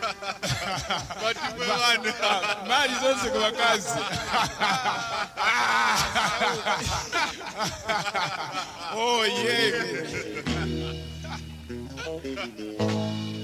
Bati mwana. Mali zonse ku bakazi. Oh yeah.